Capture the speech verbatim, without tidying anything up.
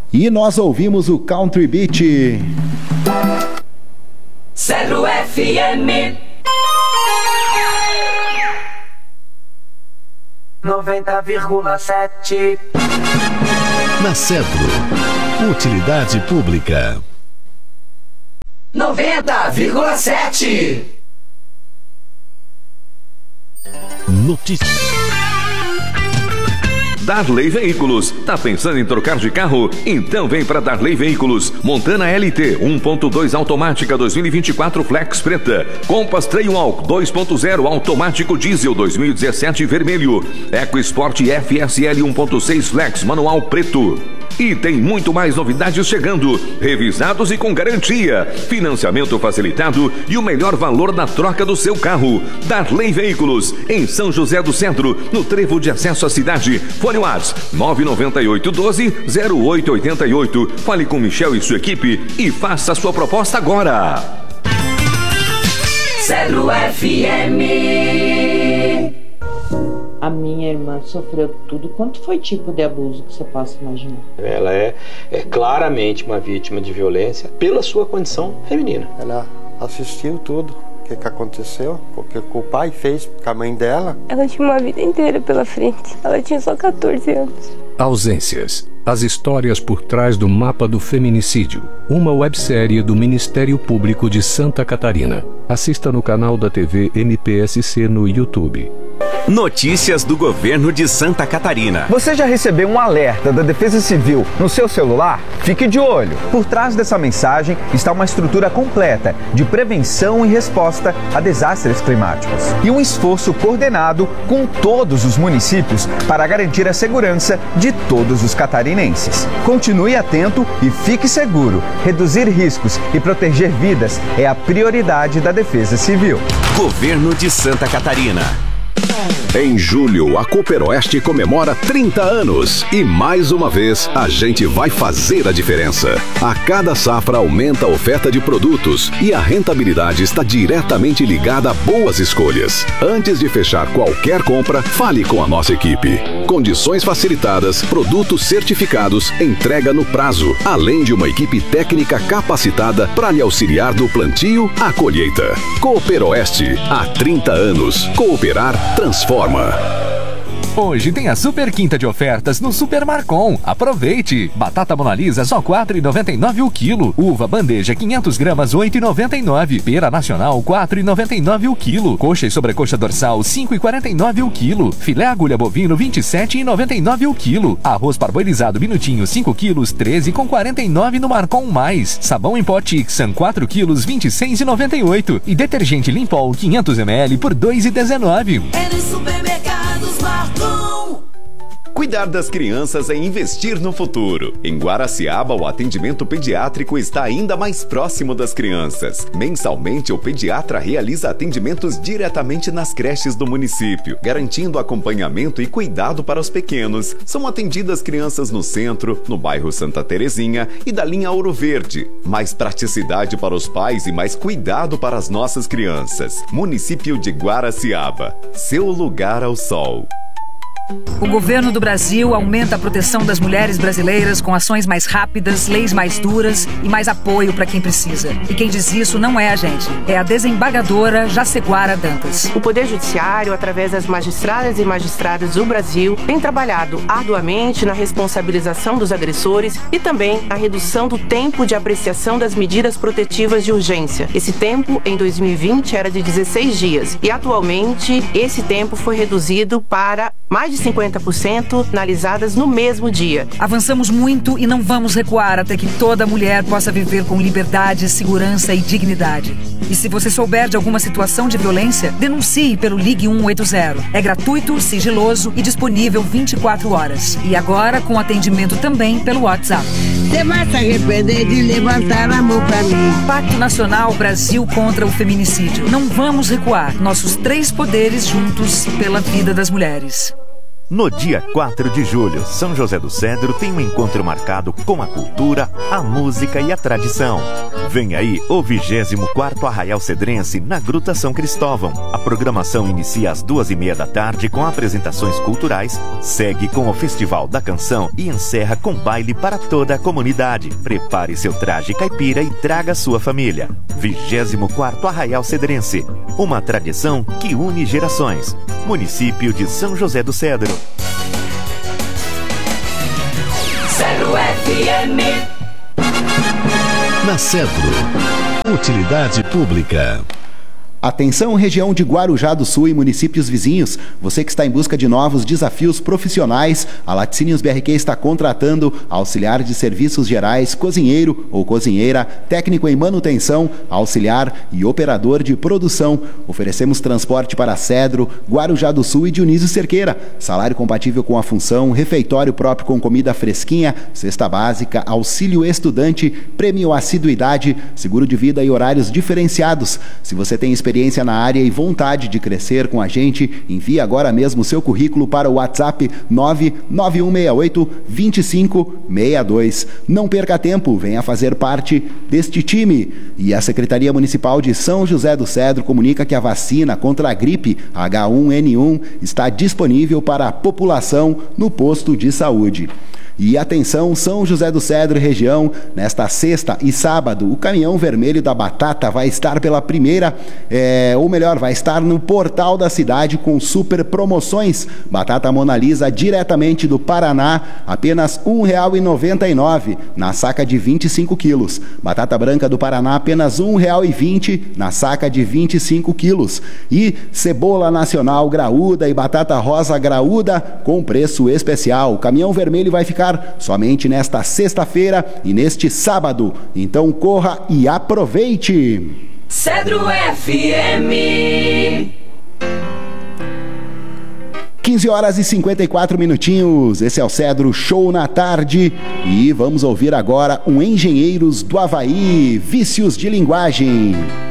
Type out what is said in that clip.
E nós ouvimos o Country Beat. Cedro F M noventa vírgula sete. Na Cedro, utilidade pública. noventa vírgula sete. Notícia. Darley Veículos. Tá pensando em trocar de carro? Então vem para Darley Veículos. Montana L T um ponto dois automática dois mil e vinte e quatro Flex preta. Compass Trailwalk dois ponto zero automático diesel dois mil e dezessete vermelho. EcoSport F S L um ponto seis Flex manual preto. E tem muito mais novidades chegando, revisados e com garantia, financiamento facilitado e o melhor valor na troca do seu carro. Darley Veículos, em São José do Centro, no trevo de acesso à cidade. Fone WhatsApp nove nove oito um dois zero oito oito oito. Fale com Michel e sua equipe e faça a sua proposta agora. Cedro F M. A minha irmã sofreu tudo. Quanto foi tipo de abuso que você possa imaginar? Ela é, é claramente uma vítima de violência pela sua condição feminina. Ela assistiu tudo, o que, que aconteceu, o que o pai fez com a mãe dela. Ela tinha uma vida inteira pela frente. Ela tinha só catorze anos. Ausências. As histórias por trás do mapa do feminicídio. Uma websérie do Ministério Público de Santa Catarina. Assista no canal da T V M P S C no YouTube. Notícias do Governo de Santa Catarina. Você já recebeu um alerta da Defesa Civil no seu celular? Fique de olho. Por trás dessa mensagem está uma estrutura completa de prevenção e resposta a desastres climáticos. E um esforço coordenado com todos os municípios para garantir a segurança de todos os catarinenses. Continue atento e fique seguro. Reduzir riscos e proteger vidas é a prioridade da Defesa Civil. Governo de Santa Catarina. Em julho, a Cooperoeste comemora trinta anos e mais uma vez a gente vai fazer a diferença. A cada safra aumenta a oferta de produtos e a rentabilidade está diretamente ligada a boas escolhas. Antes de fechar qualquer compra, fale com a nossa equipe. Condições facilitadas, produtos certificados, entrega no prazo, além de uma equipe técnica capacitada para lhe auxiliar do plantio à colheita. Cooperoeste, há trinta anos. Cooperar transforma. Hoje tem a super quinta de ofertas no Super Marcon. Aproveite! Batata Mona Lisa só quatro reais e noventa e nove centavos o quilo. Uva bandeja quinhentas gramas oito reais e noventa e nove centavos. Pera nacional quatro reais e noventa e nove centavos o quilo. Coxa e sobrecoxa dorsal cinco reais e quarenta e nove centavos o quilo. Filé agulha bovino vinte e sete reais e noventa e nove centavos o quilo. Arroz parboilizado minutinho cinco quilos treze reais e quarenta e nove centavos no Marcon Mais. Sabão em pó Tixan quatro quilos vinte e seis reais e noventa e oito centavos. E detergente Limpol quinhentos mililitros por dois reais e dezenove centavos. É nos supermercados Marcon. Cuidar das crianças é investir no futuro. Em Guaraciaba, o atendimento pediátrico está ainda mais próximo das crianças. Mensalmente, o pediatra realiza atendimentos diretamente nas creches do município, garantindo acompanhamento e cuidado para os pequenos. São atendidas crianças no centro, no bairro Santa Terezinha e da linha Ouro Verde. Mais praticidade para os pais e mais cuidado para as nossas crianças. Município de Guaraciaba. Seu lugar ao sol. O governo do Brasil aumenta a proteção das mulheres brasileiras com ações mais rápidas, leis mais duras e mais apoio para quem precisa. E quem diz isso não é a gente, é a desembargadora Jaceguara Dantas. O Poder Judiciário, através das magistradas e magistrados do Brasil, tem trabalhado arduamente na responsabilização dos agressores e também na redução do tempo de apreciação das medidas protetivas de urgência. Esse tempo, em dois mil e vinte, era de dezesseis dias e atualmente esse tempo foi reduzido para mais de cinquenta por cento analisadas no mesmo dia. Avançamos muito e não vamos recuar até que toda mulher possa viver com liberdade, segurança e dignidade. E se você souber de alguma situação de violência, denuncie pelo Ligue um oito zero. É gratuito, sigiloso e disponível vinte e quatro horas. E agora com atendimento também pelo WhatsApp. Você vai se arrepender de levantar a mão pra mim. Pacto Nacional Brasil contra o Feminicídio. Não vamos recuar. Nossos três poderes juntos pela vida das mulheres. No dia quatro de julho, São José do Cedro tem um encontro marcado com a cultura, a música e a tradição. Vem aí o vigésimo quarto Arraial Cedrense na Gruta São Cristóvão. A programação inicia às duas e meia da tarde com apresentações culturais, segue com o Festival da Canção e encerra com baile para toda a comunidade. Prepare seu traje caipira e traga sua família. vigésimo quarto Arraial Cedrense, uma tradição que une gerações. Município de São José do Cedro. Cedro F M. Na Cedro, utilidade pública. Atenção, região de Guarujá do Sul e municípios vizinhos. Você que está em busca de novos desafios profissionais, a Laticínios B R Q está contratando auxiliar de serviços gerais, cozinheiro ou cozinheira, técnico em manutenção, auxiliar e operador de produção. Oferecemos transporte para Cedro, Guarujá do Sul e Dionísio Cerqueira. Salário compatível com a função, refeitório próprio com comida fresquinha, cesta básica, auxílio estudante, prêmio assiduidade, seguro de vida e horários diferenciados. Se você tem experiência experiência na área e vontade de crescer com a gente, envie agora mesmo seu currículo para o WhatsApp nove nove um seis oito, dois cinco seis dois. Não perca tempo, venha fazer parte deste time. E a Secretaria Municipal de São José do Cedro comunica que a vacina contra a gripe H um N um está disponível para a população no posto de saúde. E atenção, São José do Cedro região, nesta sexta e sábado, o caminhão vermelho da batata vai estar pela primeira, é, ou melhor, vai estar no portal da cidade com super promoções. Batata Mona Lisa diretamente do Paraná, apenas um real e noventa e nove centavos na saca de vinte e cinco quilos. Batata branca do Paraná, apenas um real e vinte centavos na saca de vinte e cinco quilos. E cebola nacional graúda e batata rosa graúda com preço especial. O caminhão vermelho vai ficar somente nesta sexta-feira e neste sábado. Então corra e aproveite! Cedro F M. quinze horas e cinquenta e quatro minutinhos. Esse é o Cedro Show na Tarde. E vamos ouvir agora um Engenheiros do Havaí, Vícios de Linguagem.